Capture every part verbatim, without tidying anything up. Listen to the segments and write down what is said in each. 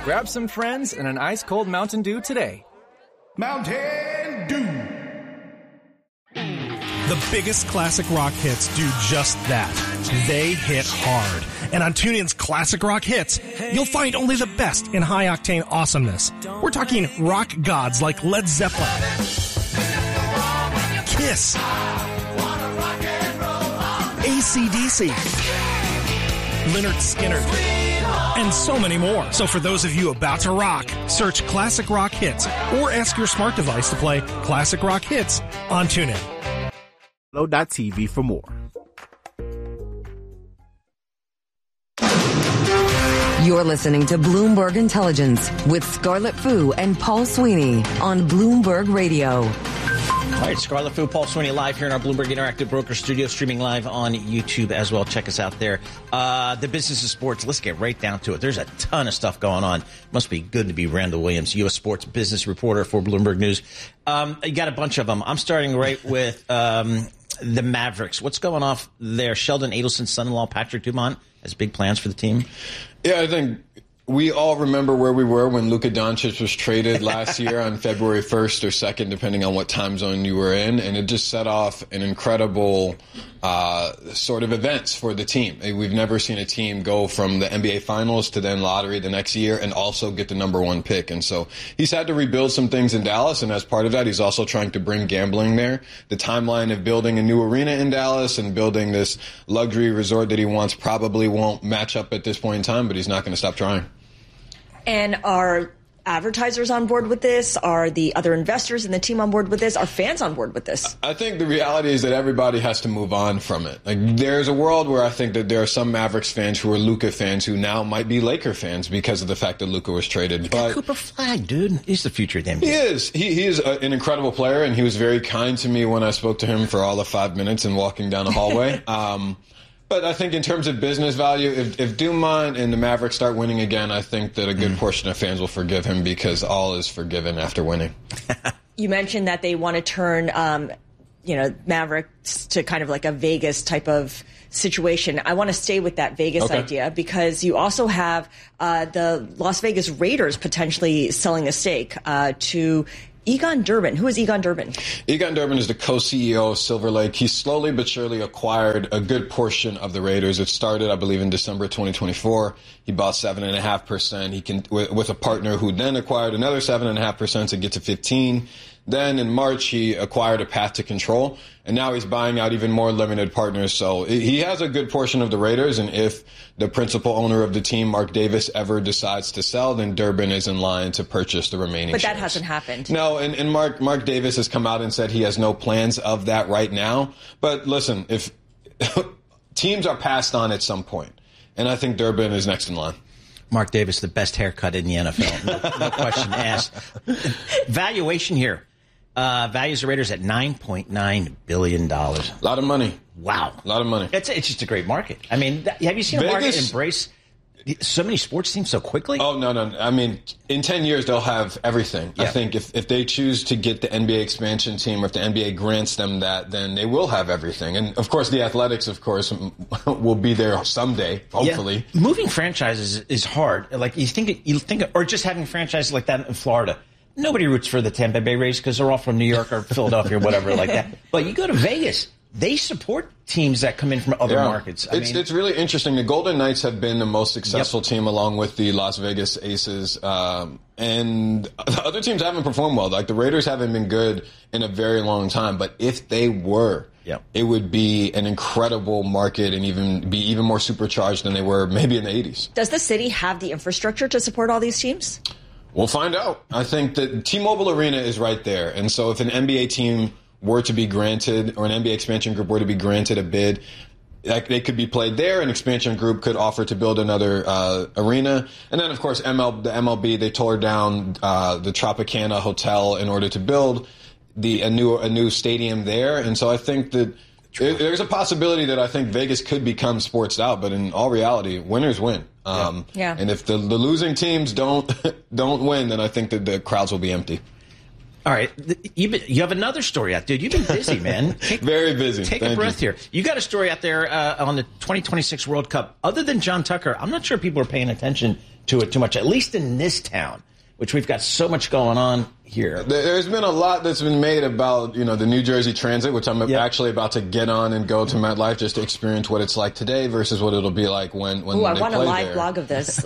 Grab some friends and an ice-cold Mountain Dew today. Mountain Dew. The biggest classic rock hits do just that. They hit hard. And on TuneIn's Classic Rock Hits, you'll find only the best in high-octane awesomeness. We're talking rock gods like Led Zeppelin, Kiss, A C D C, Lynyrd Skynyrd, and so many more. So for those of you about to rock, search Classic Rock Hits or ask your smart device to play Classic Rock Hits on TuneIn. T V for more. You're listening to Bloomberg Intelligence with Scarlett Fu and Paul Sweeney on Bloomberg Radio. All right, Scarlett Fu, Paul Sweeney live here in our Bloomberg Interactive Broker Studio, streaming live on YouTube as well. Check us out there. Uh, the business of sports, let's get right down to it. There's a ton of stuff going on. Must be good to be Randall Williams, U S sports business reporter for Bloomberg News. Um, you got a bunch of them. I'm starting right with um, the Mavericks. What's going off there? Sheldon Adelson's son-in-law, Patrick Dumont, has big plans for the team. Yeah, I think we all remember where we were when Luka Doncic was traded last year on February first or second, depending on what time zone you were in. And it just set off an incredible uh, sort of events for the team. We've never seen a team go from the N B A Finals to then lottery the next year and also get the number one pick. And so he's had to rebuild some things in Dallas. And as part of that, he's also trying to bring gambling there. The timeline of building a new arena in Dallas and building this luxury resort that he wants probably won't match up at this point in time, but he's not going to stop trying. And are advertisers on board with this? Are the other investors in the team on board with this? Are fans on board with this? I think the reality is that everybody has to move on from it. Like, there's a world where I think that there are some Mavericks fans who are Luka fans who now might be Laker fans because of the fact that Luka was traded. But Cooper Flag, dude. He's the future of the N B A. He is. He, he is a, an incredible player, and he was very kind to me when I spoke to him for all of five minutes and walking down the hallway. um, But I think in terms of business value, if, if Dumont and the Mavericks start winning again, I think that a good mm. portion of fans will forgive him because all is forgiven after winning. You mentioned that they want to turn, um, you know, Mavericks to kind of like a Vegas type of situation. I want to stay with that Vegas okay. idea because you also have uh, the Las Vegas Raiders potentially selling a stake uh, to Egon Durbin. Who is Egon Durbin? Egon Durbin is the co-C E O of Silver Lake. He slowly but surely acquired a good portion of the Raiders. It started, I believe, in December twenty twenty-four. He bought seven and a half percent. He can with, with a partner who then acquired another seven and a half percent to get to fifteen. Then in March, he acquired a path to control, and now he's buying out even more limited partners. So he has a good portion of the Raiders, and if the principal owner of the team, Mark Davis, ever decides to sell, then Durbin is in line to purchase the remaining But that shares. hasn't happened. No, and, and Mark Mark Davis has come out and said he has no plans of that right now. But listen, if teams are passed on at some point, and I think Durbin is next in line. Mark Davis, the best haircut in the N F L. No, no question asked. Valuation here. Uh, values the Raiders at nine point nine billion dollars. A lot of money. Wow. A lot of money. It's, it's just a great market. I mean, that, have you seen Vegas, a market embrace so many sports teams so quickly? Oh, no, no. I mean, in ten years, they'll have everything. Yeah. I think if, if they choose to get the N B A expansion team, or if the N B A grants them that, then they will have everything. And, of course, the Athletics, of course, will be there someday, hopefully. Yeah. Moving franchises is hard. Like, you think, you think, or just having franchises like that in Florida. Nobody roots for the Tampa Bay Rays because they're all from New York or Philadelphia or whatever like that. But you go to Vegas, they support teams that come in from other yeah. markets. I it's, mean, it's really interesting. The Golden Knights have been the most successful yep. team along with the Las Vegas Aces. Um, and the other teams haven't performed well. Like the Raiders haven't been good in a very long time. But if they were, yep. it would be an incredible market and even be even more supercharged than they were maybe in the eighties. Does the city have the infrastructure to support all these teams? We'll find out. I think that T-Mobile Arena is right there. And so if an N B A team were to be granted, or an N B A expansion group were to be granted a bid, like they could be played there. An expansion group could offer to build another uh, arena. And then, of course, M L, the M L B, they tore down uh, the Tropicana Hotel in order to build the a new a new stadium there. And so I think that there, there's a possibility that I think Vegas could become sportsed out. But in all reality, winners win. Um, yeah. And if the, the losing teams don't don't win, then I think that the crowds will be empty. All right. You've been, you have another story out, dude. You've been busy, man. Take, Very busy. Take Thank a breath you. here. You got a story out there uh, on the twenty twenty-six World Cup. Other than John Tucker, I'm not sure people are paying attention to it too much, at least in this town, which we've got so much going on here. There's been a lot that's been made about, you know, the New Jersey Transit, which I'm Yep. actually about to get on and go to MetLife just to experience what it's like today versus what it'll be like when, when Ooh, I they want a play live there. blog of this.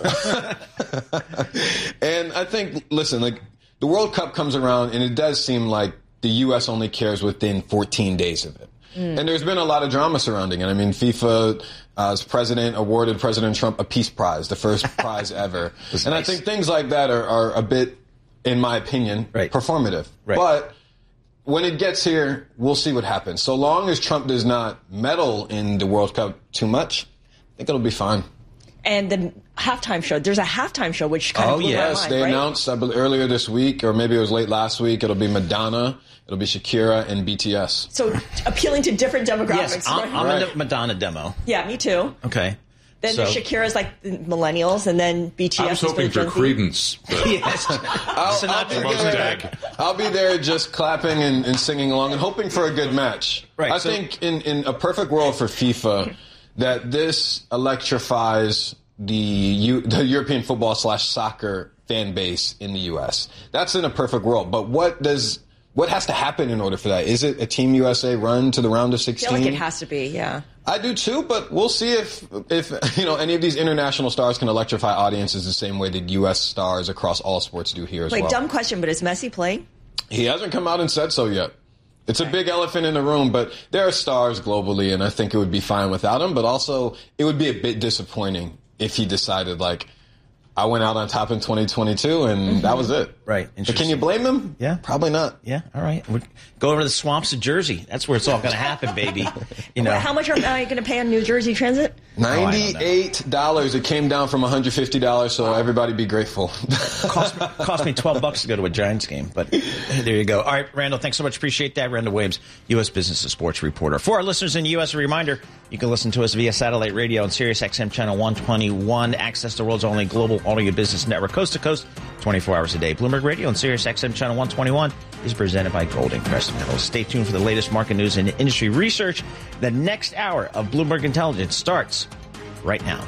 And I think, listen, like the World Cup comes around and it does seem like the U S only cares within fourteen days of it. Mm. And there's been a lot of drama surrounding it. I mean, FIFA's uh, president awarded President Trump a peace prize, the first prize ever. And nice. I think things like that are, are a bit, in my opinion, right. performative. Right. But when it gets here, we'll see what happens. So long as Trump does not meddle in the World Cup too much, I think it'll be fine. And the halftime show, there's a halftime show, which kind oh, of blew yes, my mind, they right? announced I believe, earlier this week, or maybe it was late last week, it'll be Madonna, it'll be Shakira, and B T S. So appealing to different demographics. Yes, I'm, right? I'm Right. in the Madonna demo. Yeah, me too. Okay. Then So- Shakira's like the millennials, and then B T S I was is hoping the for Gen Z. Credence. But Yes. I'll, I'll, be Sinatra. there, I'll be there just clapping and, and singing along and hoping for a good match. Right, I so- think in, in a perfect world for FIFA, that this electrifies the U, the European football slash soccer fan base in the U S. That's in a perfect world. But what does what has to happen in order for that? Is it a Team U S A run to the round of I sixteen? feel like it has to be, yeah. I do too, but we'll see if if you know any of these international stars can electrify audiences the same way that U S stars across all sports do here as Wait, well. dumb question, but is Messi playing? He hasn't come out and said so yet. It's a big elephant in the room, but there are stars globally, and I think it would be fine without him. But also, it would be a bit disappointing if he decided, like, I went out on top in twenty twenty-two, and Mm-hmm. that was it. Right. But can you blame him? Yeah. Probably not. Yeah, all right. We'll go over to the swamps of Jersey. That's where it's all going to happen, baby. You know. Wait, how much are I going to pay on New Jersey Transit? ninety-eight dollars. It came down from one hundred fifty dollars, so everybody be grateful. cost, me, cost me twelve bucks to go to a Giants game, but there you go. All right, Randall, thanks so much. Appreciate that. Randall Williams, U S Business and Sports reporter. For our listeners in the U S, a reminder, you can listen to us via satellite radio on Sirius X M channel one twenty-one. Access the world's only global audio business network, coast to coast, twenty-four hours a day. Bloomberg Radio on Sirius X M channel one twenty-one is presented by Golden Crest Metals. Stay tuned for the latest market news and industry research. The next hour of Bloomberg Intelligence starts right now.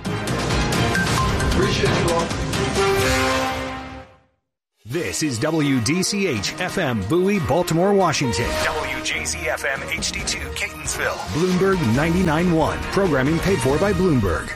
Appreciate you all. This is W D C H F M Bowie, Baltimore, Washington. W J Z F M H D two Catonsville. Bloomberg ninety-nine point one. Programming paid for by Bloomberg.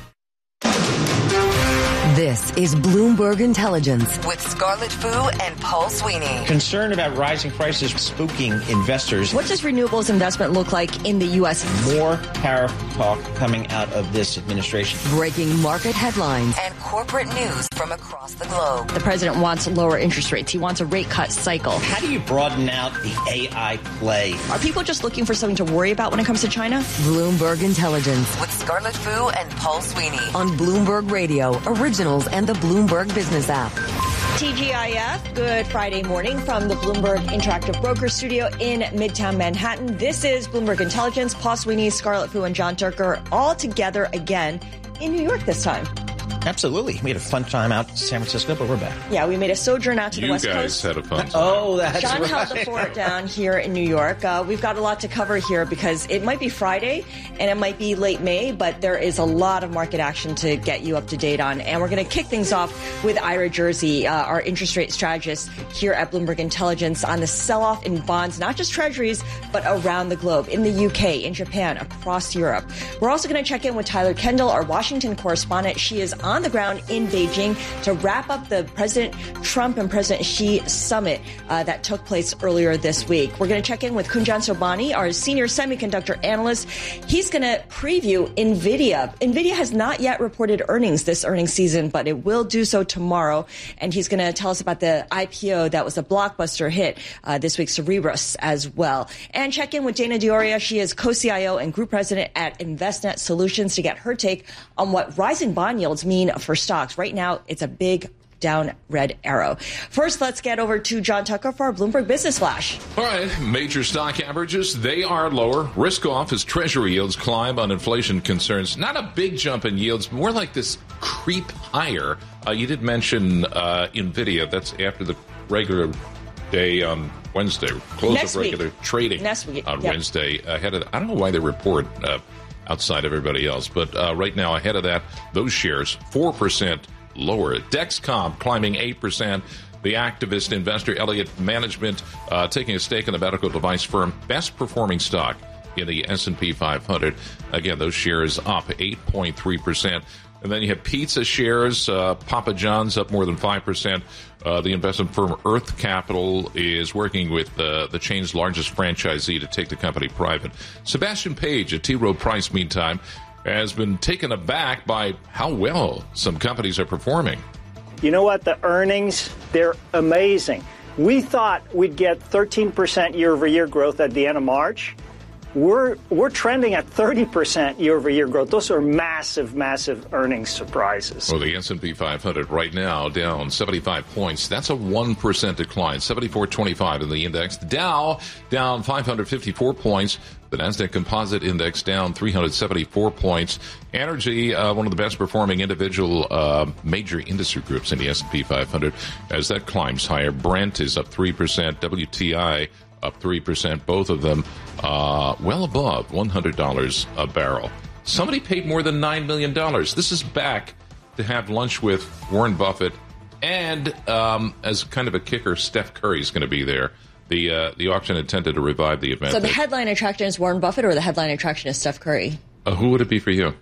This is Bloomberg Intelligence with Scarlett Fu and Paul Sweeney. Concern about rising prices spooking investors. What does renewables investment look like in the U S? More tariff talk coming out of this administration. Breaking market headlines and corporate news from across the globe. The president wants lower interest rates. He wants a rate cut cycle. How do you broaden out the A I play? Are people just looking for something to worry about when it comes to China? Bloomberg Intelligence with Scarlett Fu and Paul Sweeney on Bloomberg Radio, Originals, and the Bloomberg Business app. T G I F, good Friday morning from the Bloomberg Interactive Broker Studio in Midtown Manhattan. This is Bloomberg Intelligence. Paul Sweeney, Scarlett Fu, and John Turker all together again in New York this time. Absolutely. We had a fun time out in San Francisco, but we're back. Yeah, we made a sojourn out to the you West guys Coast. had a fun time. Oh, that's John right. held the fort down here in New York. Uh, we've got a lot to cover here because it might be Friday and it might be late May, but there is a lot of market action to get you up to date on. And we're going to kick things off with Ira Jersey, uh, our interest rate strategist here at Bloomberg Intelligence, on the sell-off in bonds, not just treasuries, but around the globe, in the U K, in Japan, across Europe. We're also going to check in with Tyler Kendall, our Washington correspondent. She is on the ground in Beijing to wrap up the President Trump and President Xi summit uh, that took place earlier this week. We're going to check in with Kunjan Sobhani, our senior semiconductor analyst. He's going to preview NVIDIA. NVIDIA has not yet reported earnings this earnings season, but it will do so tomorrow. And he's going to tell us about the I P O that was a blockbuster hit uh, this week, Cerebras, as well. And check in with Dana Dioria. She is co-C I O and group president at InvestNet Solutions to get her take on what rising bond yields mean for stocks. Right now, it's a big down red arrow. First, let's get over to John Tucker for our Bloomberg Business Flash. All right, major stock averages, they are lower. Risk off as Treasury yields climb on inflation concerns. Not a big jump in yields, more like this creep higher. Uh, you did mention uh, NVIDIA. That's after the regular day on Wednesday. Close Next of regular week. trading Next week. on Yep. Wednesday. Ahead of, I don't know why they report uh, outside of everybody else, but uh, right now ahead of that, those shares four percent lower. Dexcom climbing eight percent. The activist investor Elliott Management uh, taking a stake in the medical device firm, best performing stock in the S and P five hundred. Again, those shares up eight point three percent. And then you have pizza shares, uh, Papa John's up more than five percent. Uh, the investment firm Earth Capital is working with uh, the chain's largest franchisee to take the company private. Sebastian Page at T. Rowe Price, meantime, has been taken aback by how well some companies are performing. You know what? The earnings, they're amazing. We thought we'd get thirteen percent year-over-year growth at the end of March. We're we're trending at thirty percent year-over-year growth. Those are massive, massive earnings surprises. Well, the S and P five hundred right now down seventy-five points. That's a one percent decline, seventy-four twenty-five in the index. The Dow down five hundred fifty-four points. The Nasdaq Composite Index down three hundred seventy-four points. Energy, uh, one of the best performing individual uh, major industry groups in the S and P five hundred, as that climbs higher. Brent is up three percent. W T I up three percent. Both of them uh, well above one hundred dollars a barrel. Somebody paid more than nine million dollars. This is back to have lunch with Warren Buffett. And um, as kind of a kicker, Steph Curry is going to be there. The uh, the auction intended to revive the event. So the headline attraction is Warren Buffett, or the headline attraction is Steph Curry? Uh, who would it be for you?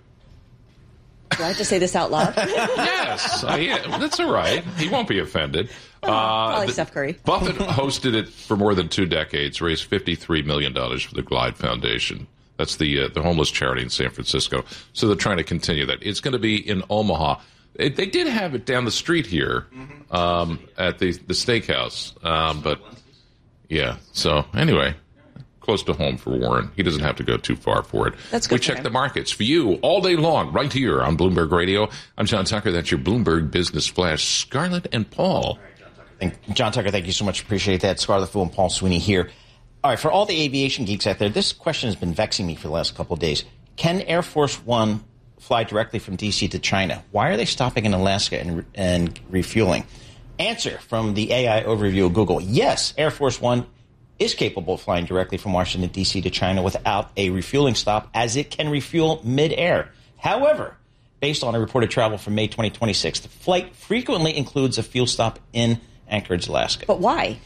Do I have to say this out loud? Yes, uh, yeah, that's all right. He won't be offended. Uh, Probably the, Steph Curry. Buffett hosted it for more than two decades, raised fifty-three million dollars for the Glide Foundation. That's the uh, the homeless charity in San Francisco. So they're trying to continue that. It's going to be in Omaha. It, they did have it down the street here um, at the, the steakhouse, um, but yeah. So anyway, close to home for Warren. He doesn't have to go too far for it. That's good. We check the markets for you all day long, right here on Bloomberg Radio. I'm John Tucker. That's your Bloomberg Business Flash. Scarlett and Paul. Thank, John Tucker, thank you so much. Appreciate that. Scarlett Fu and Paul Sweeney here. All right, for all the aviation geeks out there, this question has been vexing me for the last couple of days. Can Air Force One fly directly from D C to China? Why are they stopping in Alaska and, and refueling? Answer from the A I overview of Google. Yes, Air Force One is capable of flying directly from Washington, D C to China without a refueling stop, as it can refuel mid-air. However, based on a reported travel from May twenty twenty-six, the flight frequently includes a fuel stop in Anchorage, Alaska. But why?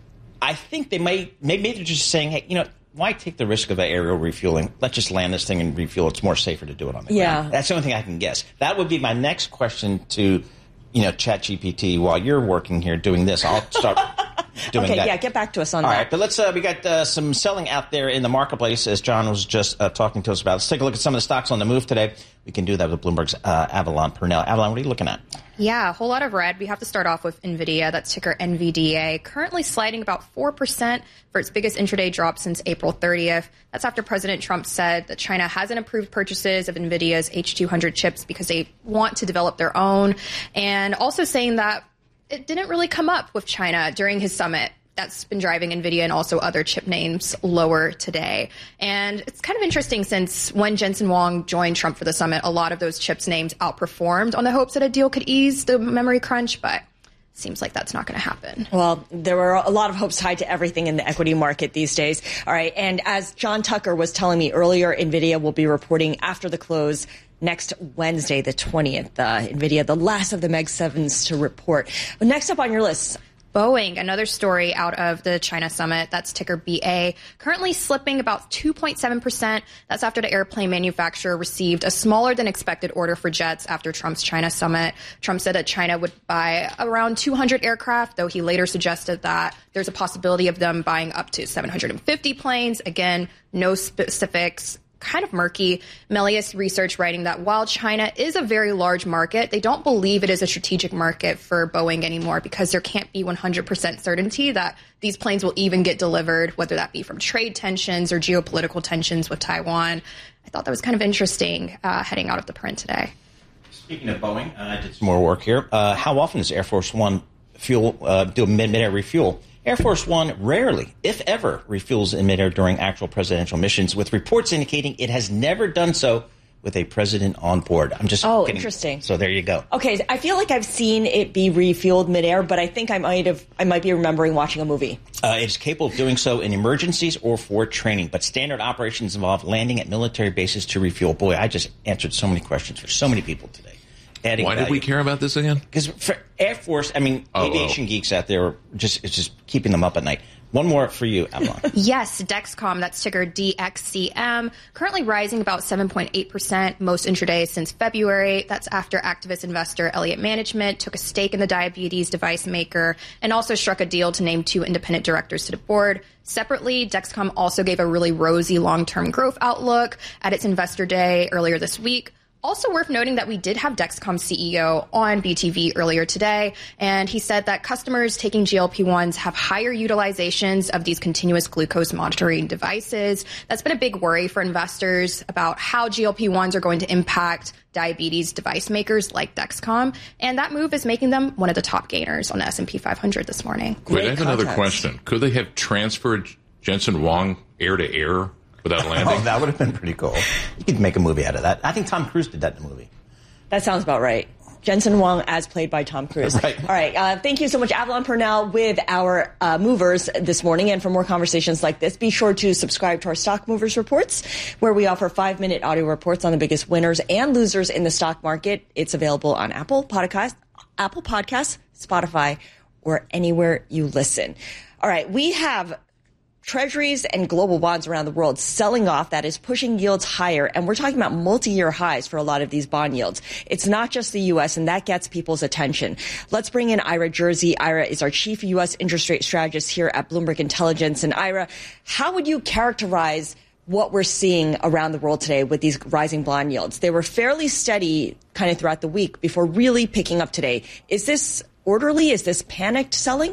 I think they might, maybe they're just saying, hey, you know, why take the risk of aerial refueling? Let's just land this thing and refuel. It's more safer to do it on the yeah. ground. That's the only thing I can guess. That would be my next question to, you know, ChatGPT. While you're working here doing this, I'll start doing okay, that. yeah, get back to us on All that. All right, but let's, uh, we got uh, some selling out there in the marketplace, as John was just uh, talking to us about. Let's take a look at some of the stocks on the move today. We can do that with Bloomberg's uh, Avalon Purnell. Avalon, what are you looking at? Yeah, a whole lot of red. We have to start off with NVIDIA. That's ticker N V D A, currently sliding about four percent for its biggest intraday drop since April thirtieth. That's after President Trump said that China hasn't approved purchases of NVIDIA's H two hundred chips because they want to develop their own, and also saying that it didn't really come up with China during his summit. That's been driving NVIDIA and also other chip names lower today. And it's kind of interesting since when Jensen Huang joined Trump for the summit, a lot of those chips names outperformed on the hopes that a deal could ease the memory crunch, but seems like that's not going to happen. Well, there were a lot of hopes tied to everything in the equity market these days. All right. And as John Tucker was telling me earlier, NVIDIA will be reporting after the close next Wednesday, the twentieth. Uh, NVIDIA, the last of the Meg sevens to report. But next up on your list, Boeing, another story out of the China summit. That's ticker B A, currently slipping about two point seven percent. That's after the airplane manufacturer received a smaller than expected order for jets after Trump's China summit. Trump said that China would buy around two hundred aircraft, though he later suggested that there's a possibility of them buying up to seven hundred fifty planes. Again, no specifics. Kind of murky. Melius Research writing that while China is a very large market, they don't believe it is a strategic market for Boeing anymore because there can't be one hundred percent certainty that these planes will even get delivered, whether that be from trade tensions or geopolitical tensions with Taiwan. I thought that was kind of interesting uh, heading out of the print today. Speaking of Boeing, uh, I did some more work here. Uh, how often does Air Force One fuel uh, do a mid-air refuel? Air Force One rarely, if ever, refuels in midair during actual presidential missions, with reports indicating it has never done so with a president on board. I'm just oh, getting, interesting. So there you go. Okay, I feel like I've seen it be refueled midair, but I think I might have I might be remembering watching a movie. Uh, it is capable of doing so in emergencies or for training, but standard operations involve landing at military bases to refuel. Boy, I just answered so many questions for so many people today. Adding Why value. did we care about this again? Because for Air Force, I mean, oh, aviation oh. geeks out there, are just it's just keeping them up at night. One more for you, Avalon. Yes, Dexcom, that's ticker D X C M, currently rising about seven point eight percent most intraday since February. That's after activist investor Elliott Management took a stake in the diabetes device maker and also struck a deal to name two independent directors to the board. Separately, Dexcom also gave a really rosy long-term growth outlook at its investor day earlier this week. Also worth noting that we did have Dexcom C E O on B T V earlier today, and he said that customers taking G L P ones have higher utilizations of these continuous glucose monitoring devices. That's been a big worry for investors about how G L P ones are going to impact diabetes device makers like Dexcom, and that move is making them one of the top gainers on the S and P five hundred this morning. Wait, I have context. Another question. Could they have transferred Jensen Huang air to air without landing? Oh, that would have been pretty cool. You could make a movie out of that. I think Tom Cruise did that in the movie. That sounds about right. Jensen Huang as played by Tom Cruise. Right. All right. Uh, thank you so much, Avalon Purnell, with our uh, movers this morning. And for more conversations like this, be sure to subscribe to our Stock Movers Reports, where we offer five-minute audio reports on the biggest winners and losers in the stock market. It's available on Apple Podcasts, Apple Podcasts, Spotify, or anywhere you listen. All right. We have Treasuries and global bonds around the world selling off. That is pushing yields higher. And we're talking about multi-year highs for a lot of these bond yields. It's not just the U S, and that gets people's attention. Let's bring in Ira Jersey. Ira is our chief U S interest rate strategist here at Bloomberg Intelligence. And Ira, how would you characterize what we're seeing around the world today with these rising bond yields? They were fairly steady kind of throughout the week before really picking up today. Is this orderly? Is this panicked selling?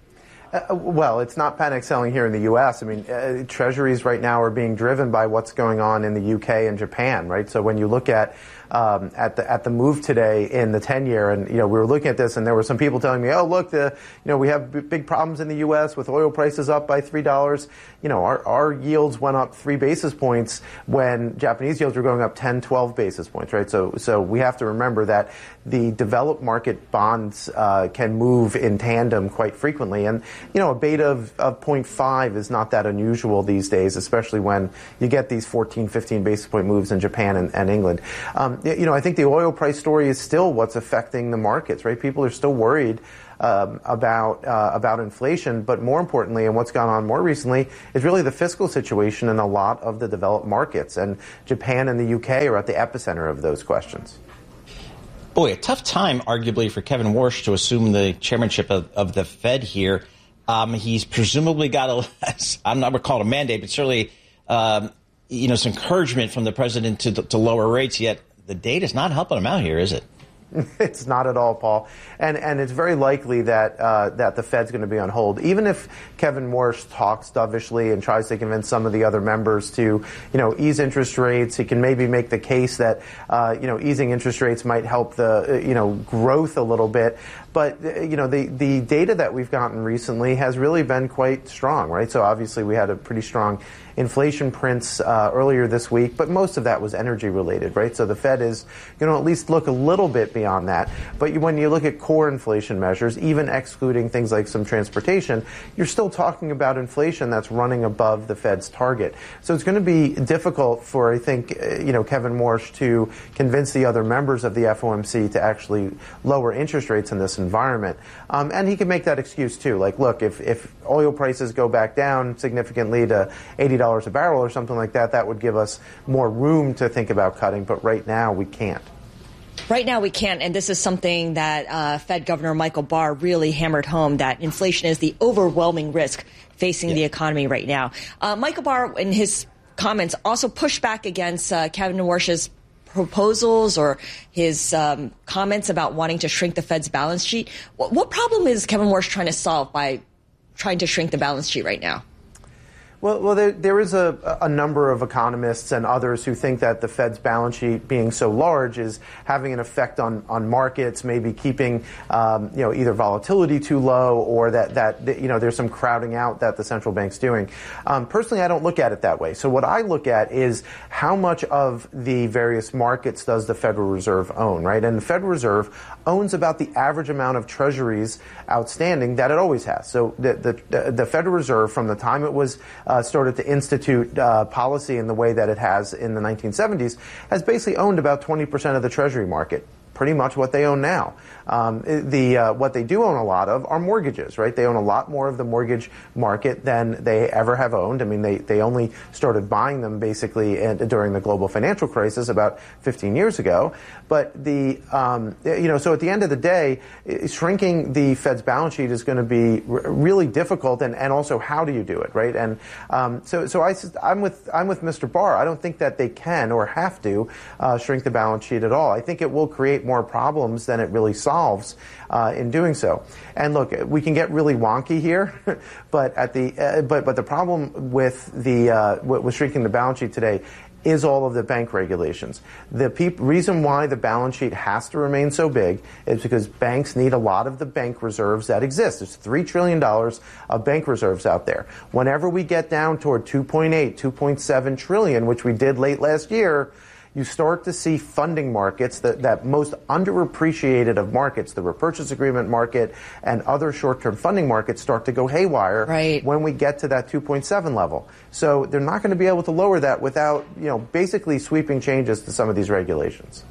Uh, well, it's not panic selling here in the U S. I mean, uh, treasuries right now are being driven by what's going on in the U K and Japan, right? So when you look at um, at the at the move today in the ten-year, and you know we were looking at this, and there were some people telling me, "Oh, look, the you know we have b- big problems in the U S with oil prices up by three dollars." You know, our our yields went up three basis points when Japanese yields were going up ten, twelve basis points, right? So so we have to remember that the developed market bonds uh, can move in tandem quite frequently, and you know a beta of, of zero point five is not that unusual these days, especially when you get these fourteen, fifteen basis point moves in Japan and, and England. Um, you know, I think the oil price story is still what's affecting the markets, right? People are still worried um, about uh, about inflation, but more importantly, and what's gone on more recently, is really the fiscal situation in a lot of the developed markets, and Japan and the U K are at the epicenter of those questions. Boy, a tough time, arguably, for Kevin Warsh to assume the chairmanship of, of the Fed here. Um, he's presumably got a, I'm not going to call it a mandate, but certainly, um, you know, some encouragement from the president to, to lower rates, yet the data's not helping him out here, is it? It's not at all, Paul, and and it's very likely that uh, that the Fed's going to be on hold. Even if Kevin Warsh talks dovishly and tries to convince some of the other members to, you know, ease interest rates, he can maybe make the case that uh, you know easing interest rates might help the you know growth a little bit. But you know the the data that we've gotten recently has really been quite strong, right? So obviously we had a pretty strong inflation prints uh, earlier this week, but most of that was energy related, right? So the Fed is going to at least look a little bit beyond that. But when you look at core inflation measures, even excluding things like some transportation, you're still talking about inflation that's running above the Fed's target. So it's going to be difficult for, I think, you know, Kevin Warsh to convince the other members of the F O M C to actually lower interest rates in this environment. Um, and he can make that excuse too. Like, look, if, if oil prices go back down significantly to eighty dollars a barrel or something like that, that would give us more room to think about cutting. But right now we can't. Right now we can't, and this is something that uh, Fed Governor Michael Barr really hammered home, that inflation is the overwhelming risk facing yeah. the economy right now. Uh, Michael Barr, in his comments, also pushed back against uh, Kevin Warsh's proposals or his um, comments about wanting to shrink the Fed's balance sheet. What, what problem is Kevin Warsh trying to solve by trying to shrink the balance sheet right now? Well, well, there, there is a, a number of economists and others who think that the Fed's balance sheet being so large is having an effect on, on markets, maybe keeping um, you know either volatility too low or that, that you know there's some crowding out that the central bank's doing. Um, personally, I don't look at it that way. So what I look at is how much of the various markets does the Federal Reserve own, right? And the Federal Reserve owns about the average amount of treasuries outstanding that it always has. So the the, the Federal Reserve, from the time it was uh, started to institute uh, policy in the way that it has in the nineteen seventies, has basically owned about twenty percent of the treasury market. Pretty much what they own now. Um, the uh, what they do own a lot of are mortgages, right? They own a lot more of the mortgage market than they ever have owned. I mean, they, they only started buying them basically in, during the global financial crisis about fifteen years ago. But the um, you know, so at the end of the day, shrinking the Fed's balance sheet is going to be r- really difficult, and, and also how do you do it, right? And um, so so I I'm with I'm with Mister Barr. I don't think that they can or have to uh, shrink the balance sheet at all. I think it will create more problems than it really solves uh, in doing so. And look, we can get really wonky here, but at the uh, but but the problem with the uh, with shrinking the balance sheet today is all of the bank regulations. The peop- reason why the balance sheet has to remain so big is because banks need a lot of the bank reserves that exist. There's three trillion dollars of bank reserves out there. Whenever we get down toward two point eight, two point seven trillion, which we did late last year, you start to see funding markets, that, that most underappreciated of markets, the repurchase agreement market and other short-term funding markets, start to go haywire right. when we get to that two point seven level. So they're not going to be able to lower that without, you know, basically sweeping changes to some of these regulations.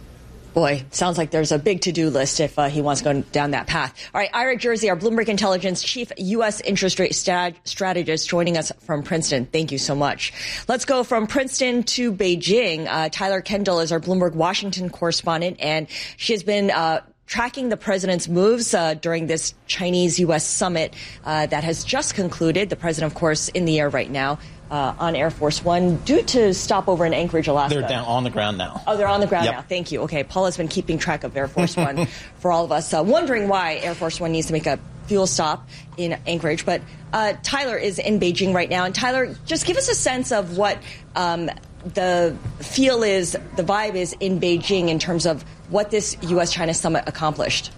Boy, sounds like there's a big to-do list if uh, he wants to go down that path. All right, Ira Jersey, our Bloomberg Intelligence chief U S interest rate stat- strategist, joining us from Princeton. Thank you so much. Let's go from Princeton to Beijing. Uh, Tyler Kendall is our Bloomberg Washington correspondent, and she has been uh, tracking the president's moves uh, during this Chinese-U S summit uh, that has just concluded. The president, of course, in the air right now. Uh, on Air Force One due to stopover in Anchorage, Alaska. They're down on the ground now. Oh, they're on the ground yep. now. Thank you. Okay, Paul has been keeping track of Air Force One for all of us, uh, wondering why Air Force One needs to make a fuel stop in Anchorage. But uh, Tyler is in Beijing right now. And Tyler, just give us a sense of what um, the feel is, the vibe is in Beijing in terms of what this U S China summit accomplished.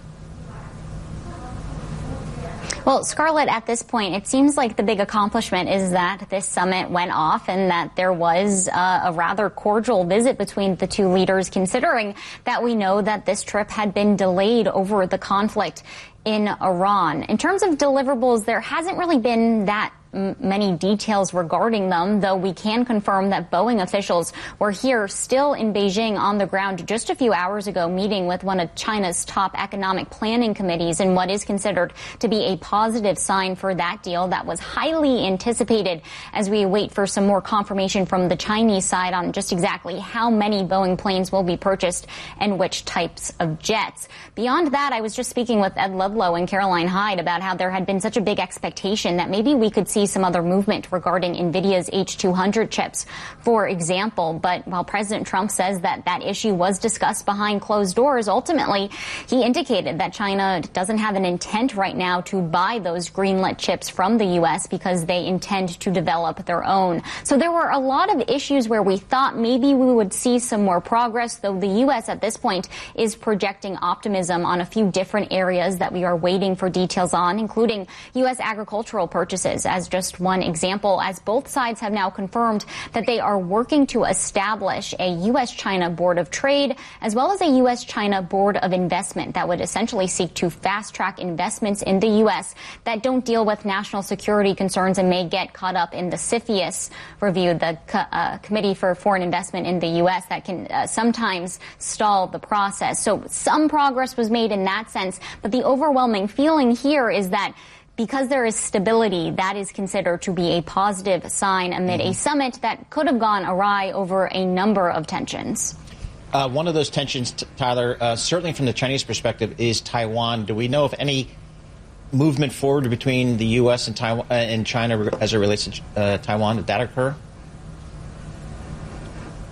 Well, Scarlett, at this point, it seems like the big accomplishment is that this summit went off and that there was uh, a rather cordial visit between the two leaders, considering that we know that this trip had been delayed over the conflict in Iran. In terms of deliverables, there hasn't really been that many details regarding them, though we can confirm that Boeing officials were here still in Beijing on the ground just a few hours ago, meeting with one of China's top economic planning committees in what is considered to be a positive sign for that deal that was highly anticipated as we wait for some more confirmation from the Chinese side on just exactly how many Boeing planes will be purchased and which types of jets. Beyond that, I was just speaking with Ed Ludlow and Caroline Hyde about how there had been such a big expectation that maybe we could see some other movement regarding NVIDIA's H two hundred chips, for example. But while President Trump says that that issue was discussed behind closed doors, ultimately he indicated that China doesn't have an intent right now to buy those greenlit chips from the U S because they intend to develop their own. So there were a lot of issues where we thought maybe we would see some more progress, though the U S at this point is projecting optimism on a few different areas that we are waiting for details on, including U S agricultural purchases as just one example, as both sides have now confirmed that they are working to establish a U S China Board of Trade as well as a U S China Board of Investment that would essentially seek to fast-track investments in the U S that don't deal with national security concerns and may get caught up in the CFIUS review, the uh, Committee for Foreign Investment in the U S that can uh, sometimes stall the process. So some progress was made in that sense, but the overwhelming feeling here is that because there is stability, that is considered to be a positive sign amid mm-hmm. a summit that could have gone awry over a number of tensions. Uh, one of those tensions, t- Tyler, uh, certainly from the Chinese perspective, is Taiwan. Do we know if any movement forward between the U S and Taiwan uh, and China as it relates to uh, Taiwan? Did that occur?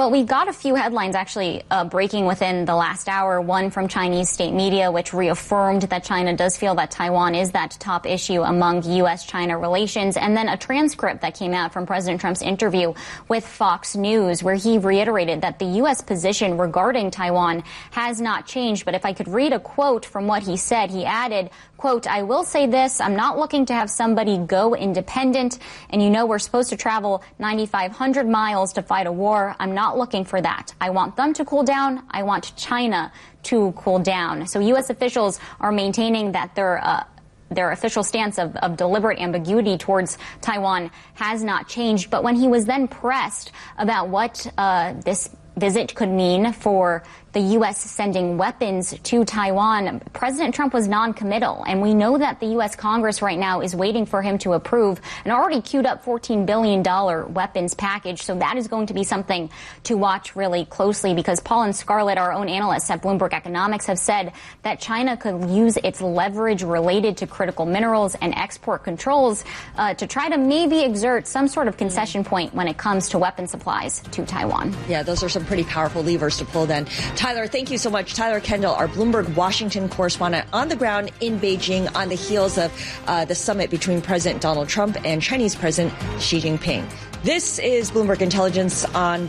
Well, we got a few headlines actually uh, breaking within the last hour. One from Chinese state media, which reaffirmed that China does feel that Taiwan is that top issue among U S China relations. And then a transcript that came out from President Trump's interview with Fox News, where he reiterated that the U S position regarding Taiwan has not changed. But if I could read a quote from what he said, he added, quote, "I will say this, I'm not looking to have somebody go independent. And you know we're supposed to travel ninety-five hundred miles to fight a war. I'm not looking for that. I want them to cool down. I want China to cool down." So U S officials are maintaining that their uh, their official stance of, of deliberate ambiguity towards Taiwan has not changed. But when he was then pressed about what uh, this visit could mean for the U S sending weapons to Taiwan, President Trump was non-committal. And we know that the U S Congress right now is waiting for him to approve an already queued up fourteen billion dollars weapons package. So that is going to be something to watch really closely, because Paul and Scarlett, our own analysts at Bloomberg Economics, have said that China could use its leverage related to critical minerals and export controls uh, to try to maybe exert some sort of concession point when it comes to weapon supplies to Taiwan. Yeah, those are some pretty powerful levers to pull then. Tyler, thank you so much. Tyler Kendall, our Bloomberg Washington correspondent on the ground in Beijing on the heels of uh, the summit between President Donald Trump and Chinese President Xi Jinping. This is Bloomberg Intelligence on...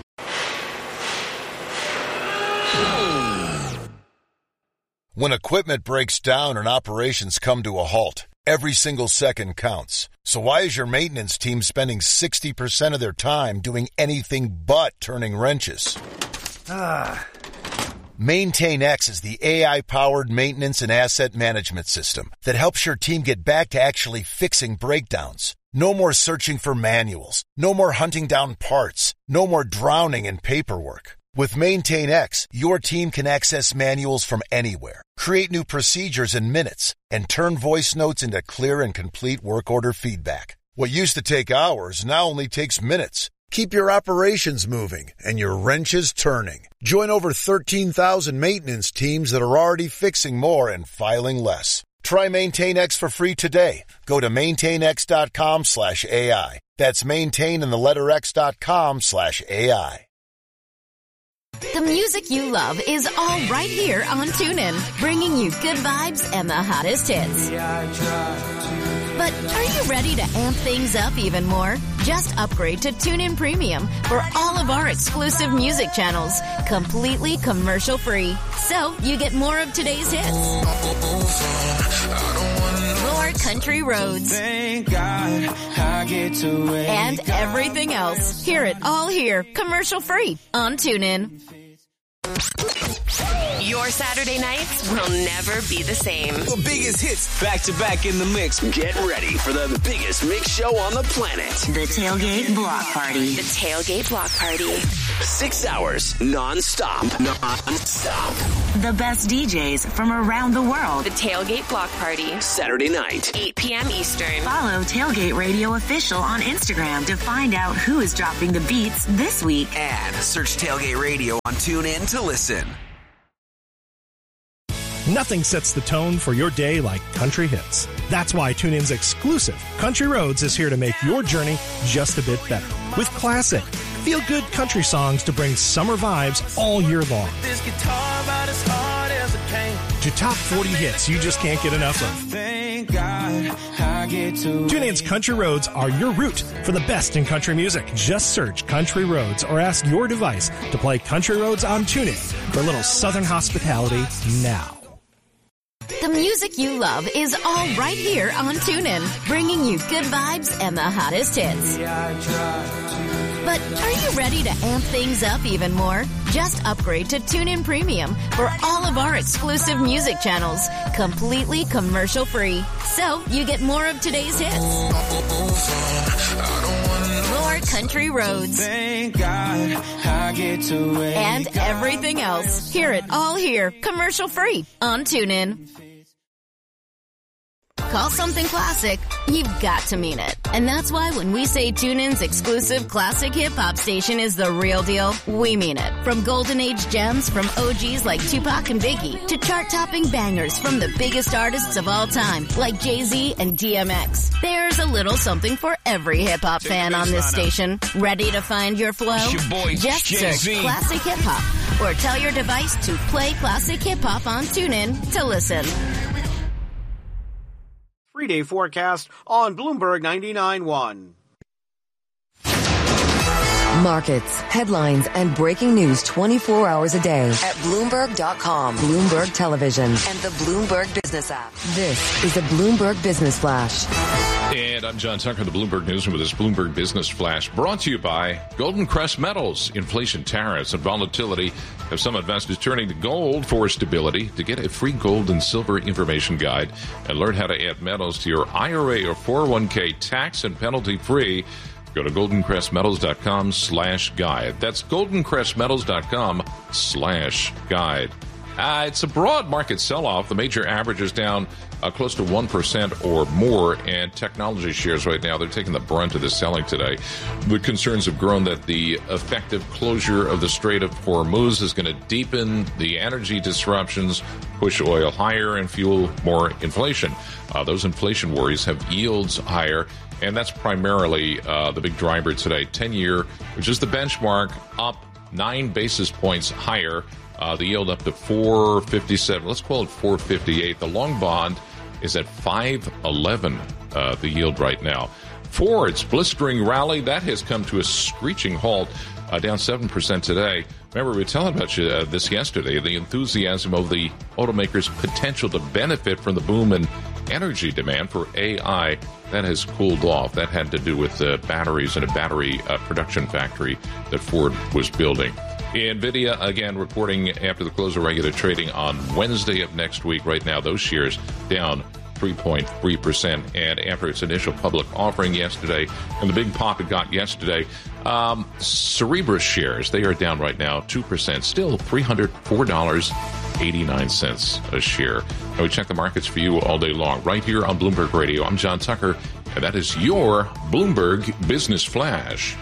When equipment breaks down and operations come to a halt, every single second counts. So why is your maintenance team spending sixty percent of their time doing anything but turning wrenches? Ah. MaintainX is the A I-powered maintenance and asset management system that helps your team get back to actually fixing breakdowns. No more searching for manuals. No more hunting down parts. No more drowning in paperwork. With MaintainX, your team can access manuals from anywhere, create new procedures in minutes, and turn voice notes into clear and complete work order feedback. What used to take hours now only takes minutes. Keep your operations moving and your wrenches turning. Join over thirteen thousand maintenance teams that are already fixing more and filing less. Try MaintainX for free today. Go to maintainx.com slash AI. That's maintain and the letter x.com slash AI. The music you love is all right here on TuneIn, bringing you good vibes and the hottest hits. But are you ready to amp things up even more? Just upgrade to TuneIn Premium for all of our exclusive music channels, completely commercial-free. So you get more of today's hits, more country roads, and everything else. Hear it all here, commercial-free on TuneIn. Your Saturday nights will never be the same. The biggest hits back to back in the mix. Get ready for the biggest mix show on the planet. The Tailgate Block Party. The Tailgate Block Party. Six hours non-stop. Non-stop. The best D Js from around the world. The Tailgate Block Party. Saturday night. eight p.m. Eastern. Follow Tailgate Radio Official on Instagram to find out who is dropping the beats this week. And search Tailgate Radio on TuneIn to listen. Nothing sets the tone for your day like country hits. That's why TuneIn's exclusive Country Roads is here to make your journey just a bit better. With classic, feel-good country songs to bring summer vibes all year long. This guitar about as hard as it came. To top forty hits you just can't get enough of. Thank God I get to TuneIn's Country Roads are your route for the best in country music. Just search Country Roads or ask your device to play Country Roads on TuneIn for a little southern hospitality now. The music you love is all right here on TuneIn, bringing you good vibes and the hottest hits. But are you ready to amp things up even more? Just upgrade to TuneIn Premium for all of our exclusive music channels, completely commercial-free. So you get more of today's hits, more country roads, Thank God I get to and everything else. Hear it all here, commercial-free on TuneIn. call something classic, you've got to mean it. And that's why when we say TuneIn's exclusive classic hip-hop station is the real deal, we mean it. From golden age gems from O Gs like Tupac and Biggie to chart-topping bangers from the biggest artists of all time like Jay-Z and D M X. There's a little something for every hip-hop fan on this station. Ready to find your flow? Your boy, Just Jay-Z. search Classic Hip Hop or tell your device to play Classic Hip Hop on TuneIn to listen. Three-day forecast on Bloomberg ninety-nine point one. Markets, headlines, and breaking news twenty-four hours a day at Bloomberg dot com, Bloomberg Television, and the Bloomberg Business app. This is a Bloomberg Business Flash. And I'm John Tucker, the Bloomberg Newsroom, with this Bloomberg Business Flash, brought to you by Golden Crest Metals. Inflation, tariffs, and volatility have some investors turning to gold for stability. To get a free gold and silver information guide and learn how to add metals to your I R A or four oh one k tax and penalty free, go to goldencrestmetals.com slash guide. That's goldencrestmetals.com slash guide. Uh, it's a broad market sell-off. The major average is down uh, close to one percent or more, and technology shares right now, they're taking the brunt of the selling today. The concerns have grown that the effective closure of the Strait of Hormuz is going to deepen the energy disruptions, push oil higher, and fuel more inflation. Uh, those inflation worries have yields higher, and that's primarily uh, the big driver today. ten-year, which is the benchmark, up nine basis points higher. Uh, the yield up to four fifty-seven. Let's call it four fifty-eight. The long bond is at five eleven, uh, the yield right now. Ford's blistering rally, that has come to a screeching halt, uh, down seven percent today. Remember, we were telling about you, uh, this yesterday, the enthusiasm of the automakers' potential to benefit from the boom in energy demand for A I. That has cooled off. That had to do with uh, batteries and a battery uh, production factory that Ford was building. NVIDIA, again, reporting after the close of regular trading on Wednesday of next week. Right now, those shares down three point three percent. And after its initial public offering yesterday, and the big pop it got yesterday, um, Cerebras shares, they are down right now two percent, still three hundred four dollars and eighty-nine cents a share. And we check the markets for you all day long, right here on Bloomberg Radio. I'm John Tucker, and that is your Bloomberg Business Flash.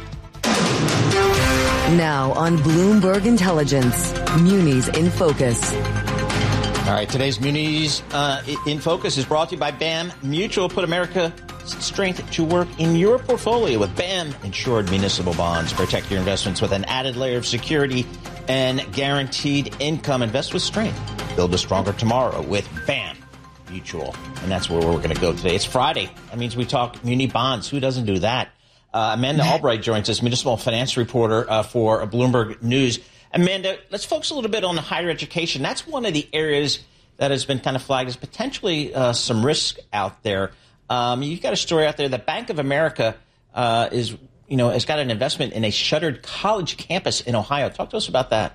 Now on Bloomberg Intelligence, Munis in Focus. All right, today's Munis uh, in Focus is brought to you by B A M Mutual. Put America's strength to work in your portfolio with B A M Insured Municipal Bonds. Protect your investments with an added layer of security and guaranteed income. Invest with strength. Build a stronger tomorrow with B A M Mutual. And that's where we're going to go today. It's Friday. That means we talk muni bonds. Who doesn't do that? Uh, Amanda Albright joins us, municipal finance reporter uh, for Bloomberg News. Amanda, let's focus a little bit on higher education. That's one of the areas that has been kind of flagged as potentially uh, some risk out there. Um, you've got a story out there that Bank of America uh, is, you know, has got an investment in a shuttered college campus in Ohio. Talk to us about that.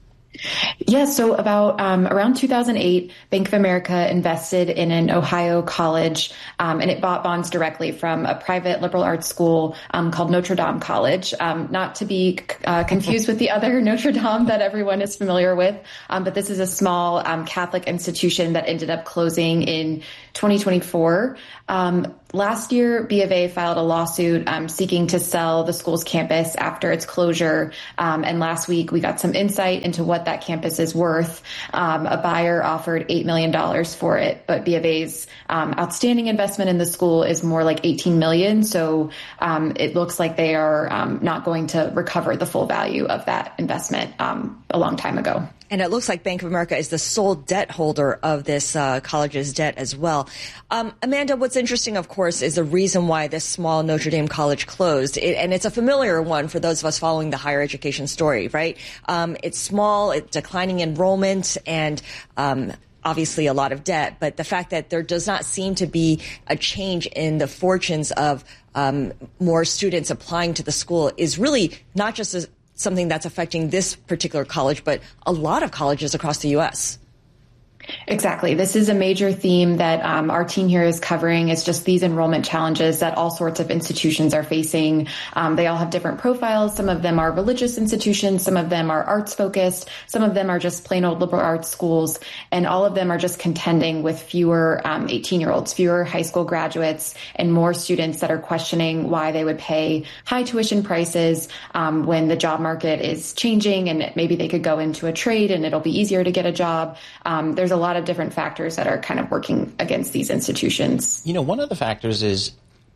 Yeah, so about um, around two thousand eight, Bank of America invested in an Ohio college, um, and it bought bonds directly from a private liberal arts school um, called Notre Dame College. Um, not to be uh, confused with the other Notre Dame that everyone is familiar with, um, but this is a small um, Catholic institution that ended up closing in twenty twenty-four. Um, last year, B of A filed a lawsuit um, seeking to sell the school's campus after its closure. Um, and last week, we got some insight into what that campus is worth. Um, a buyer offered eight million dollars for it, but B of A's um, outstanding investment in the school is more like eighteen million dollars. So um, it looks like they are um, not going to recover the full value of that investment um, a long time ago. And it looks like Bank of America is the sole debt holder of this uh, college's debt as well. Um, Amanda, what's interesting, of course, is the reason why this small Notre Dame college closed. It, and it's a familiar one for those of us following the higher education story, right? Um, it's small, it's declining enrollment, and um, obviously a lot of debt. But the fact that there does not seem to be a change in the fortunes of um, more students applying to the school is really not just a something that's affecting this particular college, but a lot of colleges across the U S. Exactly. This is a major theme that um, our team here is covering. It's just these enrollment challenges that all sorts of institutions are facing. Um, they all have different profiles. Some of them are religious institutions. Some of them are arts focused. Some of them are just plain old liberal arts schools. And all of them are just contending with fewer um, eighteen year olds, fewer high school graduates, and more students that are questioning why they would pay high tuition prices um, when the job market is changing and maybe they could go into a trade and it'll be easier to get a job. Um, there's a lot of different factors that are kind of working against these institutions. You know, one of the factors is,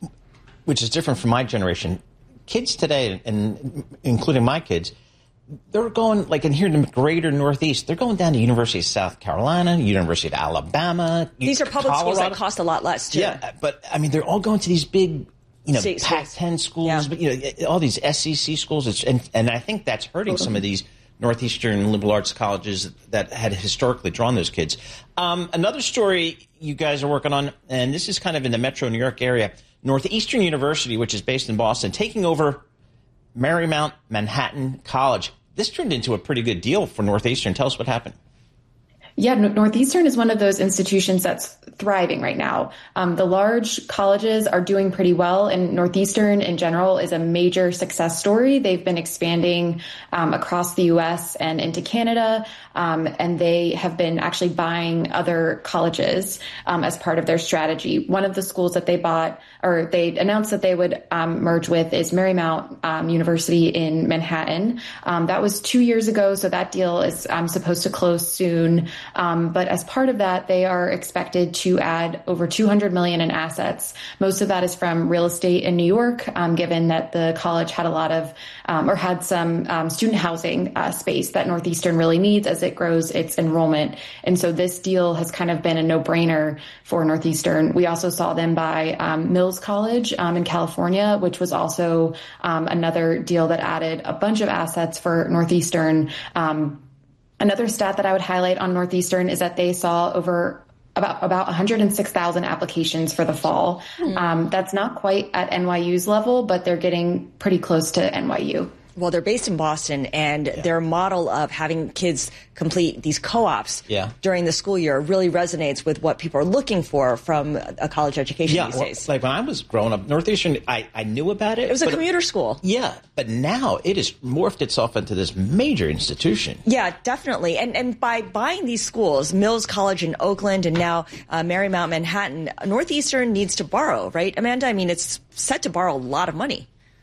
which is different from my generation, kids today, and including my kids, they're going, like in here in the greater Northeast, they're going down to University of South Carolina, University of Alabama. These are public Colorado. schools that cost a lot less, too. Yeah, but, I mean, they're all going to these big, you know, State Pac ten schools, yeah. but, you know, all these S E C schools. It's, and, and I think that's hurting some of these Northeastern liberal arts colleges that had historically drawn those kids. Um, another story you guys are working on, and this is kind of in the metro New York area, Northeastern University, which is based in Boston, taking over Marymount Manhattan College. This turned into a pretty good deal for Northeastern. Tell us what happened. Yeah, Northeastern is one of those institutions that's thriving right now. Um, the large colleges are doing pretty well, and Northeastern in general is a major success story. They've been expanding um, across the U S and into Canada, um, and they have been actually buying other colleges um, as part of their strategy. One of the schools that they bought, or they announced that they would um, merge with, is Marymount um, University in Manhattan. Um, that was two years ago, so that deal is um, supposed to close soon. Um, but as part of that, they are expected to add over two hundred million dollars in assets. Most of that is from real estate in New York, um, given that the college had a lot of, um, or had some um, student housing uh, space that Northeastern really needs as it grows its enrollment. And so this deal has kind of been a no-brainer for Northeastern. We also saw them buy um, Mills College um, in California, which was also um, another deal that added a bunch of assets for Northeastern. Um, Another stat that I would highlight on Northeastern is that they saw over about about one hundred six thousand applications for the fall. Mm-hmm. Um, that's not quite at N Y U's level, but they're getting pretty close to N Y U. Well, they're based in Boston, and yeah. their model of having kids complete these co-ops yeah. during the school year really resonates with what people are looking for from a college education yeah, these well, days. Like when I was growing up, Northeastern, I, I knew about it. It was a commuter school. Yeah, but now it has morphed itself into this major institution. Yeah, definitely. And and by buying these schools, Mills College in Oakland and now uh, Marymount Manhattan, Northeastern needs to borrow, right, Amanda? I mean, it's set to borrow a lot of money.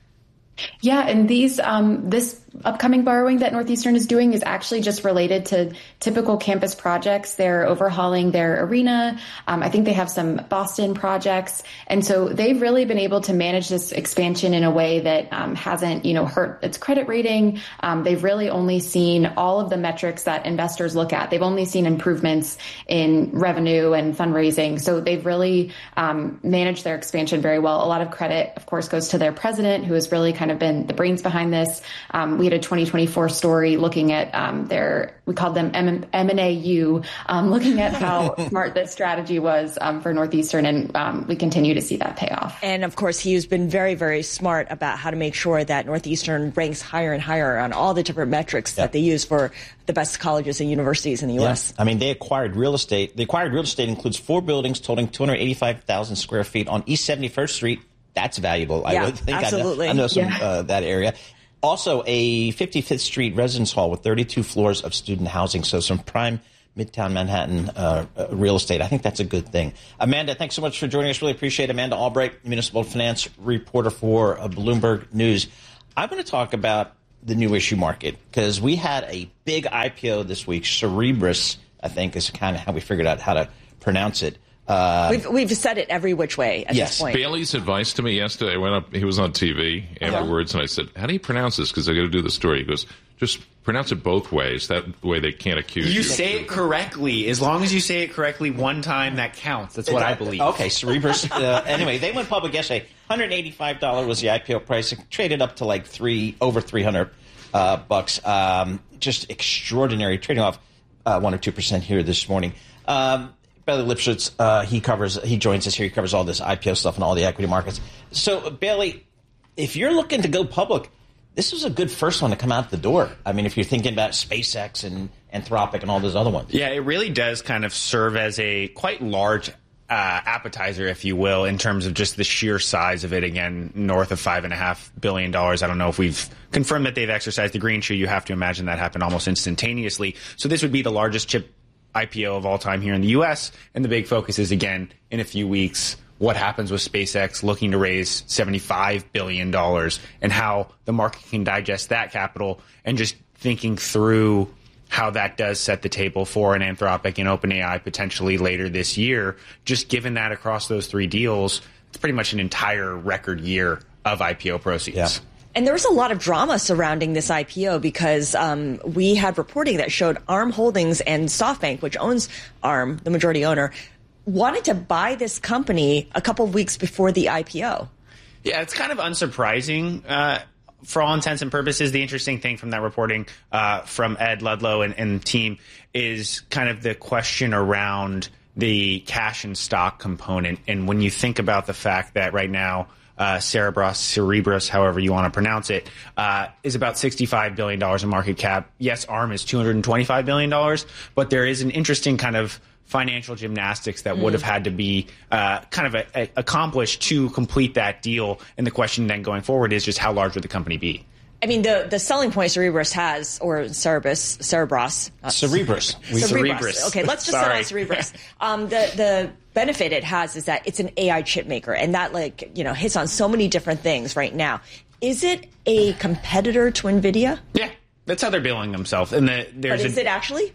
Yeah, and these um, this upcoming borrowing that Northeastern is doing is actually just related to typical campus projects. They're overhauling their arena. Um, I think they have some Boston projects. And so they've really been able to manage this expansion in a way that um, hasn't, you know, hurt its credit rating. Um, they've really only seen all of the metrics that investors look at. They've only seen improvements in revenue and fundraising. So they've really um, managed their expansion very well. A lot of credit, of course, goes to their president, who has really kind of been the brains behind this. Um, we had a twenty twenty-four story looking at um, their, we called them M and A U, um, looking at how smart this strategy was um, for Northeastern, and um, we continue to see that pay off. And of course, he's been very, very smart about how to make sure that Northeastern ranks higher and higher on all the different metrics yeah. that they use for the best colleges and universities in the U S. Yeah. I mean, they acquired real estate. The acquired real estate includes four buildings totaling two hundred eighty-five thousand square feet on East seventy-first Street. That's valuable. Yeah, I would think absolutely. I know, I know some yeah. uh, that area. Also, a fifty-fifth Street residence hall with thirty-two floors of student housing. So some prime Midtown Manhattan uh, uh, real estate. I think that's a good thing. Amanda, thanks so much for joining us. Really appreciate it. Amanda Albright, municipal finance reporter for uh, Bloomberg News. I'm going to talk about the new issue market because we had a big I P O this week. Cerebras, I think, is kind of how we figured out how to pronounce it. Uh, we've we've said it every which way at yes. this point. Bailey's advice to me yesterday, I went up, he was on T V afterwards, uh-huh. and I said, how do you pronounce this? Because I got to do the story. He goes, just pronounce it both ways. That way they can't accuse you. You say it correctly. As long as you say it correctly one time, that counts. That's what I believe. Okay, Cerebras. uh, anyway, they went public yesterday. one hundred eighty-five dollars was the I P O price. It traded up to like three, over three hundred uh, bucks. Um, just extraordinary trading off uh, one or two percent here this morning. Um, Bailey Lipschitz, uh, he covers, he joins us here. He covers all this I P O stuff and all the equity markets. So, Bailey, if you're looking to go public, this was a good first one to come out the door. I mean, if you're thinking about SpaceX and Anthropic and all those other ones. Yeah, it really does kind of serve as a quite large uh, appetizer, if you will, in terms of just the sheer size of it. Again, north of five and a half billion dollars. I don't know if we've confirmed that they've exercised the green shoe. You have to imagine that happened almost instantaneously. So this would be the largest chip I P O of all time here in the U S. And the big focus is, again, in a few weeks, what happens with SpaceX looking to raise seventy-five billion dollars and how the market can digest that capital, and just thinking through how that does set the table for an Anthropic and OpenAI potentially later this year. Just given that across those three deals, it's pretty much an entire record year of I P O proceeds. Yeah. And there was a lot of drama surrounding this I P O because um, we had reporting that showed ARM Holdings and SoftBank, which owns ARM, the majority owner, wanted to buy this company a couple of weeks before the I P O. Yeah, it's kind of unsurprising. Uh, for all intents and purposes, the interesting thing from that reporting uh, from Ed Ludlow and, and team is kind of the question around the cash and stock component. And when you think about the fact that right now, uh, Cerebras, Cerebras, however you want to pronounce it, uh, is about sixty-five billion dollars in market cap. Yes, ARM is two hundred twenty-five billion dollars, but there is an interesting kind of financial gymnastics that mm. would have had to be uh, kind of a, a, accomplished to complete that deal. And the question then going forward is just how large would the company be? I mean, the, the selling point Cerebras has, or Cerebras, Cerebras. Uh, Cerebras. Cerebras. Cerebras. Okay, let's just say Cerebras. Um, the, the benefit it has is that it's an A I chip maker, and that, like, you know, hits on so many different things right now. Is it a competitor to NVIDIA? Yeah, that's how they're billing themselves. And the, there's but is a, it actually?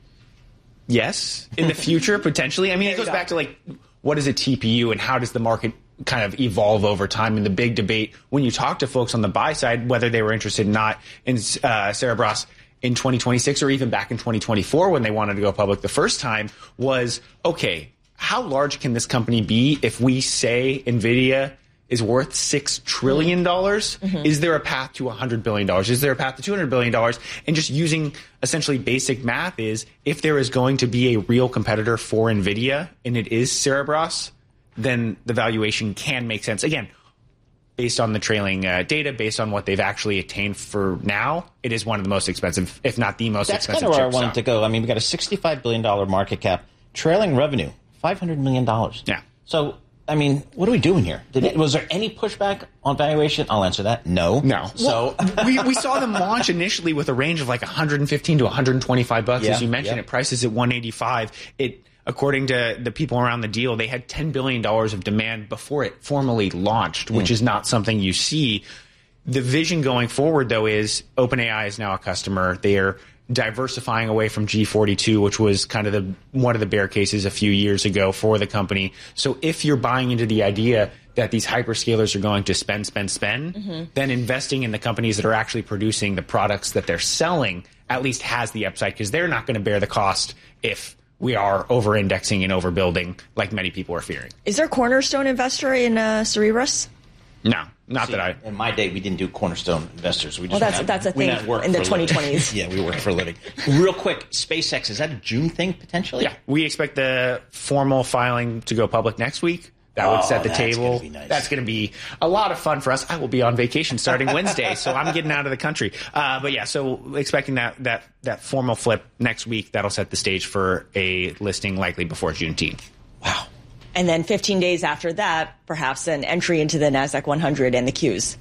Yes, in the future, potentially. I mean, it goes back to, like, what is a T P U and how does the market kind of evolve over time? And the big debate when you talk to folks on the buy side, whether they were interested or not in uh, Cerebras in twenty twenty-six or even back in twenty twenty-four when they wanted to go public the first time, was, okay, how large can this company be if we say NVIDIA is worth six trillion dollars? Mm-hmm. Is there a path to one hundred billion dollars? Is there a path to two hundred billion dollars? And just using essentially basic math is, if there is going to be a real competitor for NVIDIA, and it is Cerebras, then the valuation can make sense. Again, based on the trailing uh, data, based on what they've actually attained for now, it is one of the most expensive, if not the most That's expensive. That's kind of where chips I wanted out. to go. I mean, we got a sixty-five billion dollars market cap, trailing revenue, five hundred million dollars. Yeah. So, I mean, what are we doing here? Did it, was there any pushback on valuation? I'll answer that. No. No. So well, we, we saw them launch initially with a range of like one hundred fifteen to one hundred twenty-five bucks, yeah, as you mentioned. yeah. It prices at one eighty-five. It, according to the people around the deal, they had ten billion dollars of demand before it formally launched, which mm. is not something you see. The vision going forward, though, is OpenAI is now a customer. They are diversifying away from G forty-two, which was kind of the one of the bear cases a few years ago for the company. So if you're buying into the idea that these hyperscalers are going to spend, spend, spend, mm-hmm. then investing in the companies that are actually producing the products that they're selling at least has the upside, because they're not going to bear the cost if we are over-indexing and overbuilding like many people are fearing. Is there a cornerstone investor in uh, Cerebras? No, not See, that I. In my day, we didn't do cornerstone investors. We just well, that's not, that's a we thing not in the for twenty twenties. Yeah, we work for a living. Real quick, SpaceX, is that a June thing potentially? Yeah, we expect the formal filing to go public next week. That oh, would set the that's table. Gonna be nice. That's going to be a lot of fun for us. I will be on vacation starting Wednesday, so I'm getting out of the country. Uh, but yeah, so expecting that that that formal flip next week. That'll set the stage for a listing likely before Juneteenth. Wow. And then fifteen days after that, perhaps an entry into the NASDAQ one hundred and the Qs.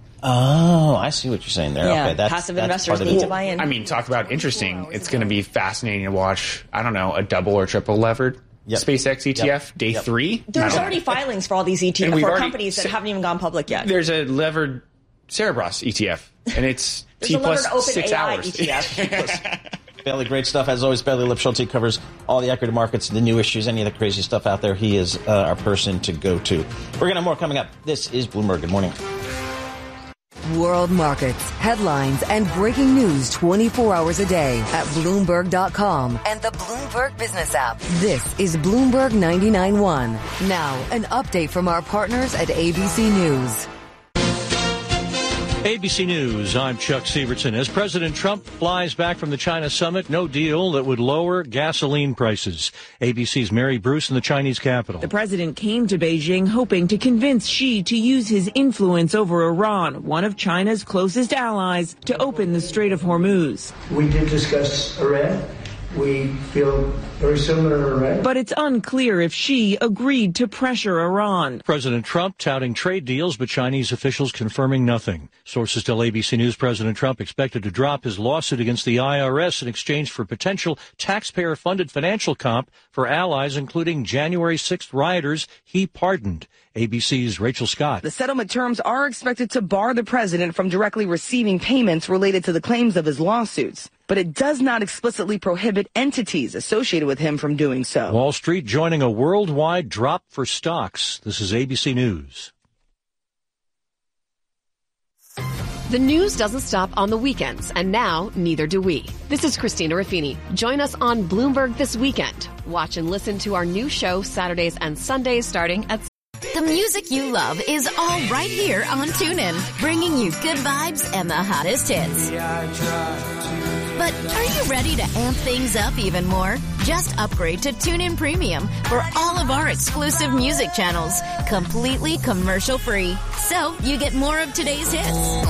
Oh, I see what you're saying there. Yeah, okay, that's, passive that's investors part of need it. to buy in. I mean, talk about interesting. It's going to be fascinating to watch, I don't know, a double or triple levered yep. SpaceX E T F yep. day yep. three. There's already filings for all these E T F for already, companies that haven't even gone public yet. There's a levered Cerebras E T F, and it's There's T a plus levered six open A I hours. E T F. Bailey, great stuff. As always, Bailey Lipschulte covers all the equity markets, the new issues, any of the crazy stuff out there. He is uh, our person to go to. We're going to have more coming up. This is Bloomberg. Good morning. World markets, headlines, and breaking news twenty-four hours a day at Bloomberg dot com and the Bloomberg Business app. This is Bloomberg ninety-nine point one. Now, an update from our partners at A B C News. A B C News, I'm Chuck Sievertson. As President Trump flies back from the China summit, no deal that would lower gasoline prices. A B C's Mary Bruce in the Chinese capital. The president came to Beijing hoping to convince Xi to use his influence over Iran, one of China's closest allies, to open the Strait of Hormuz. We did discuss Iran. We feel very similar to Iran. But it's unclear if Xi agreed to pressure Iran. President Trump touting trade deals, but Chinese officials confirming nothing. Sources tell A B C News President Trump expected to drop his lawsuit against the I R S in exchange for potential taxpayer-funded financial comp for allies, including January sixth rioters he pardoned. A B C's Rachel Scott. The settlement terms are expected to bar the president from directly receiving payments related to the claims of his lawsuits, but it does not explicitly prohibit entities associated with him from doing so. Wall Street joining a worldwide drop for stocks. This is A B C News. The news doesn't stop on the weekends, and now neither do we. This is Christina Raffini. Join us on Bloomberg This Weekend. Watch and listen to our new show Saturdays and Sundays starting at The music you love is all right here on TuneIn, bringing you good vibes and the hottest hits. But are you ready to amp things up even more? Just upgrade to TuneIn Premium for all of our exclusive music channels, completely commercial-free. So you get more of today's hits.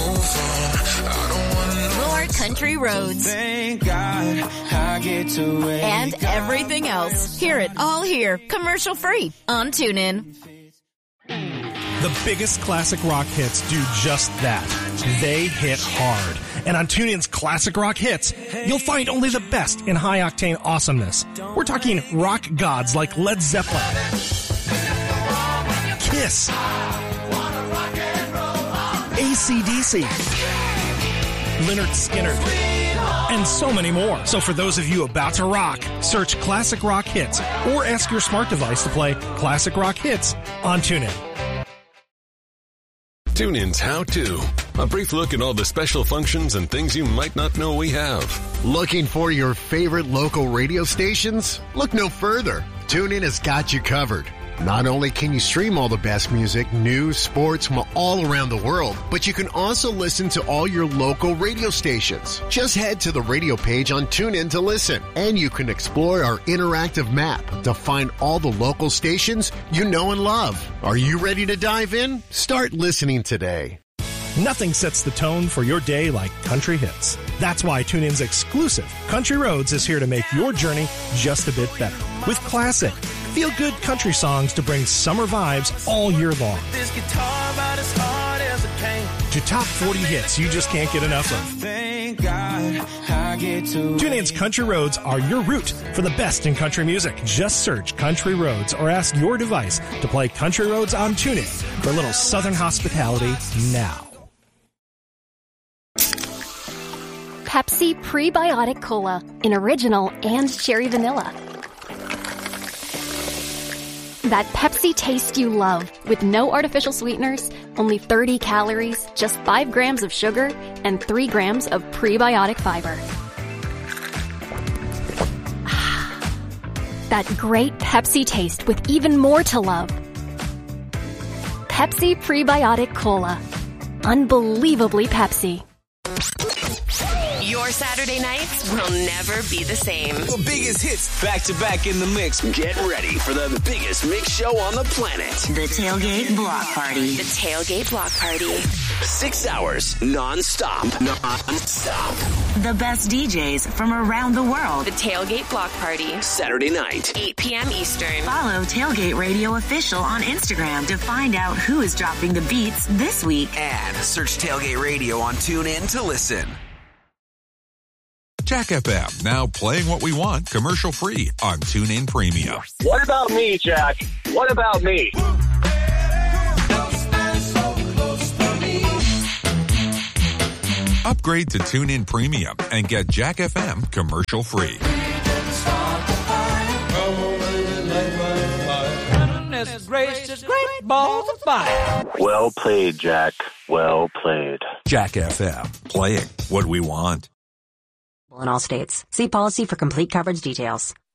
More country roads. Thank God I get to wake and everything else. Hear it all here, commercial-free on TuneIn. The biggest classic rock hits do just that. They hit hard. And on TuneIn's Classic Rock Hits, you'll find only the best in high-octane awesomeness. We're talking rock gods like Led Zeppelin, Kiss, A C D C, Lynyrd Skynyrd, and so many more. So for those of you about to rock, search Classic Rock Hits or ask your smart device to play Classic Rock Hits on TuneIn. TuneIn's How To. A brief look at all the special functions and things you might not know we have. Looking for your favorite local radio stations? Look no further. TuneIn has got you covered. Not only can you stream all the best music, news, sports from all around the world, but you can also listen to all your local radio stations. Just head to the radio page on TuneIn to listen, and you can explore our interactive map to find all the local stations you know and love. Are you ready to dive in? Start listening today. Nothing sets the tone for your day like country hits. That's why TuneIn's exclusive Country Roads is here to make your journey just a bit better. With classic, feel-good country songs to bring summer vibes all year long. This guitar about as hard as it can. To top forty hits you just can't get enough of. Thank God I get to TuneIn's Country Roads are your route for the best in country music. Just search Country Roads or ask your device to play Country Roads on TuneIn for a little southern hospitality now. Pepsi Prebiotic Cola in original and cherry vanilla. That Pepsi taste you love with no artificial sweeteners, only thirty calories, just five grams of sugar, and three grams of prebiotic fiber. That great Pepsi taste with even more to love. Pepsi Prebiotic Cola. Unbelievably Pepsi. Your Saturday nights will never be the same. The biggest hits back to back in the mix. Get ready for the biggest mix show on the planet. The Tailgate Block Party. The Tailgate Block Party. Six hours non-stop. Non-stop. The best D Js from around the world. The Tailgate Block Party. Saturday night. eight p.m. Eastern. Follow Tailgate Radio Official on Instagram to find out who is dropping the beats this week. And search Tailgate Radio on TuneIn to listen. Jack F M, now playing what we want commercial-free on TuneIn Premium. What about me, Jack? What about me? Upgrade to TuneIn Premium and get Jack F M commercial-free. Well played, Jack. Well played. Jack F M, playing what we want. In all states. See policy for complete coverage details.